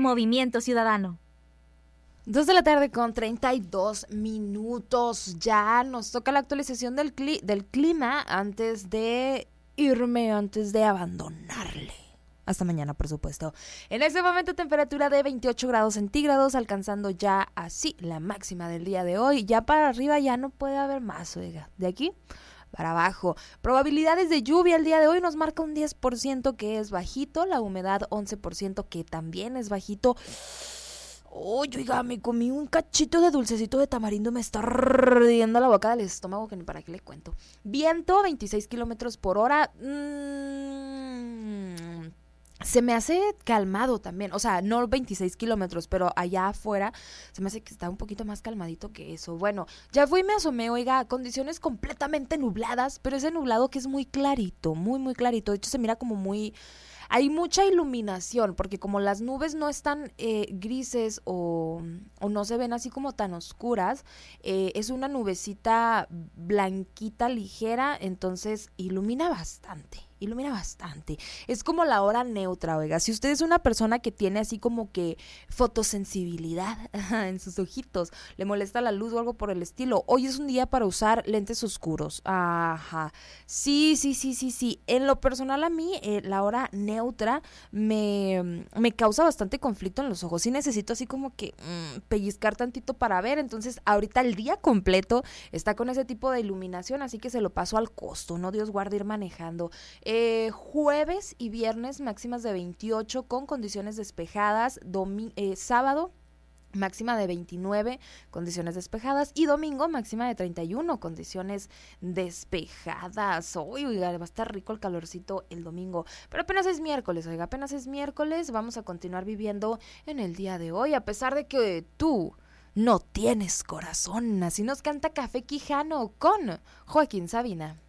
Movimiento Ciudadano. 2 de la tarde con 32 minutos. Ya nos toca la actualización del clima antes de irme, antes de abandonarle. Hasta mañana, por supuesto. En este momento, temperatura de 28 grados centígrados, alcanzando ya así la máxima del día de hoy. Ya para arriba ya no puede haber más, oiga. De aquí para abajo. Probabilidades de lluvia el día de hoy nos marca un 10% que es bajito, la humedad 11% que también es bajito. Oiga, me comí un cachito de dulcecito de tamarindo, me está ardiendo la boca del estómago, que ni para qué le cuento. Viento, 26 kilómetros por hora. Se me hace calmado también, o sea, no 26 kilómetros, pero allá afuera se me hace que está un poquito más calmadito que eso. Bueno, ya fui y me asomé, oiga, condiciones completamente nubladas, pero ese nublado que es muy clarito, muy, muy clarito. De hecho, se mira como muy... Hay mucha iluminación, porque como las nubes no están grises o no se ven así como tan oscuras, es una nubecita blanquita, ligera, entonces ilumina bastante. Es como la hora neutra, oiga. Si usted es una persona que tiene así como que fotosensibilidad en sus ojitos, le molesta la luz o algo por el estilo, hoy es un día para usar lentes oscuros. Ajá. Sí. En lo personal a mí, la hora neutra me causa bastante conflicto en los ojos. Sí necesito así como que pellizcar tantito para ver. Entonces, ahorita el día completo está con ese tipo de iluminación, así que se lo paso al costo, ¿no? Dios guarde ir manejando. Jueves y viernes máximas de 28 con condiciones despejadas, sábado máxima de 29, condiciones despejadas, y domingo máxima de 31, condiciones despejadas. Oiga, va a estar rico el calorcito el domingo, pero apenas es miércoles, vamos a continuar viviendo en el día de hoy, a pesar de que tú no tienes corazón. Así nos canta Café Quijano con Joaquín Sabina.